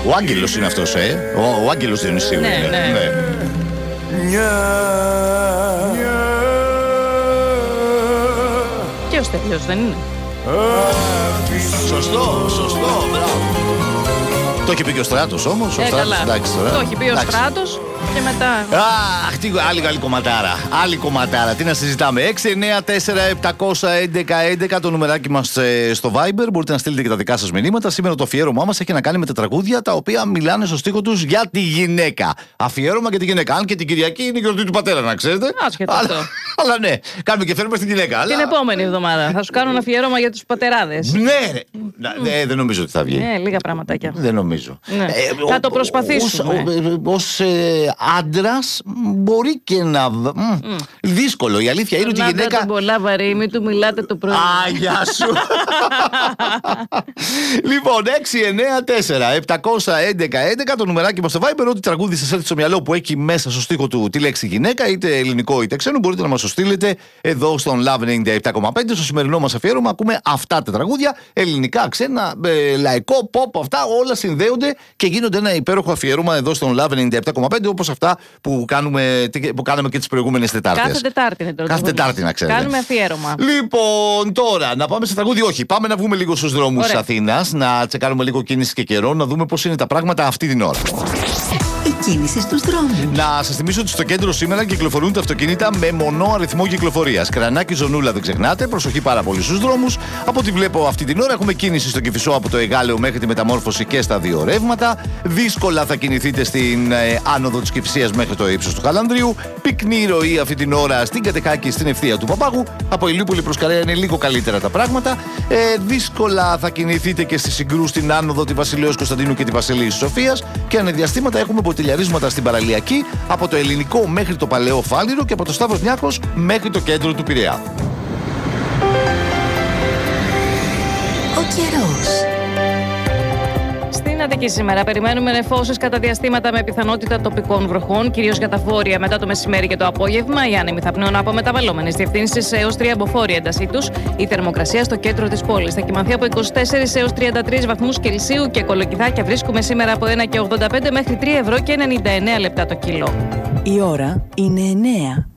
Ο Άγγελος είναι αυτός, Ο Άγγελος Διονυσίου. Ναι, είναι. ναι. Και ο Στέλιος δεν είναι? Σωστό, μπράβο. Το έχει πει και ο Στράτος όμως. Καλά. Το έχει πει ο Στράτος και μετά. Αχ, τι άλλη κομματάρα. Άλλη κομματάρα. Τι να συζητάμε. 694-711-11 το νουμεράκι μας στο Viber. Μπορείτε να στείλετε και τα δικά σας μηνύματα. Σήμερα το αφιέρωμά μας έχει να κάνει με τα τραγούδια τα οποία μιλάνε στο στίχο τους για τη γυναίκα. Αφιέρωμα για τη γυναίκα. Αν και την Κυριακή είναι η γιορτή του πατέρα, να ξέρετε. Άσχετο αυτό. Αλλά ναι, κάνουμε και φέρουμε στην γυναίκα. Την επόμενη εβδομάδα θα σου κάνω ένα αφιέρωμα για τους πατεράδες. Ναι, δεν νομίζω ότι θα βγει. Λίγα πραγματάκια. Δεν νομίζω. Ναι. Θα το προσπαθήσουμε. Ως άντρας μπορεί και να. Δύσκολο. Η αλήθεια είναι ότι η γυναίκα. Δεν πολλά βαρύ, μην του μιλάτε το πρωί. Γεια σου. Λοιπόν, 694-711-11 το νουμεράκι μας στο Viber. Ό,τι τραγούδι σας έρθει στο μυαλό που έχει μέσα στο στίχο του τη λέξη γυναίκα, είτε ελληνικό είτε ξένο, μπορείτε να μας το στείλετε εδώ στον Love 97,5. Στο σημερινό μας αφιέρωμα ακούμε αυτά τα τραγούδια. Ελληνικά, ξένα, λαϊκό, pop, αυτά όλα συνδέονται και γίνονται ένα υπέροχο αφιέρωμα εδώ στον Love 97,5, όπως αυτά που κάναμε και τις προηγούμενες Τετάρτες. Κάθε Τετάρτη είναι τώρα. Κάθε Τετάρτη, να ξέρετε. Κάνουμε αφιέρωμα. Λοιπόν, τώρα να πάμε σε τραγούδι. Όχι, πάμε να βγούμε λίγο στους δρόμους της Αθήνας, να τσεκάρουμε λίγο κίνηση και καιρό, να δούμε πώς είναι τα πράγματα αυτή την ώρα. Η κίνηση στους δρόμους. Να σας θυμίσω ότι στο κέντρο σήμερα κυκλοφορούν τα αυτοκίνητα με μονό αριθμό κυκλοφορίας. Κρανάκι, Ζωνούλα, δεν ξεχνάτε. Προσοχή πάρα πολύ στους δρόμους. Από ό,τι βλέπω αυτή την ώρα έχουμε κίνηση στο Κηφισό από το Εγάλεο μέχρι τη Μεταμόρφωση και στα δύο ρεύματα. Δύσκολα θα κινηθείτε στην άνοδο της Κηφισίας μέχρι το ύψος του Χαλανδρίου. Πυκνή ροή αυτή την ώρα στην Κατεχάκη, στην ευθεία του Παπάγου. Από Ηλιούπολη προς Καρέα είναι λίγο καλύτερα τα πράγματα. Δύσκολα θα κινηθείτε και στη Συγκρού, στην άνοδο τη Βασιλέως Κωνσταντίνου και τη Βασιλείας Σοφίας. Και ανεδιαστήματα έχουμε μποτιλιαρίσματα στην Παραλιακή, από το Ελληνικό μέχρι το Παλαιό Φάληρο και από το Σταύρος Νιάρχος μέχρι το κέντρο του Πειραιά. Ο καιρός. Στην Αττική σήμερα περιμένουμε νεφώσεις κατά διαστήματα με πιθανότητα τοπικών βροχών, κυρίως για τα βόρεια μετά το μεσημέρι και το απόγευμα. Οι άνεμοι θα πνέουν από μεταβαλλόμενες διευθύνσεις έως 3 μποφόρ η έντασή τους. Η θερμοκρασία στο κέντρο της πόλης θα κυμανθεί από 24 έως 33 βαθμούς Κελσίου και κολοκυθάκια βρίσκουμε σήμερα από 1,85 μέχρι 3 ευρώ και 99 λεπτά το κιλό. Η ώρα είναι 9.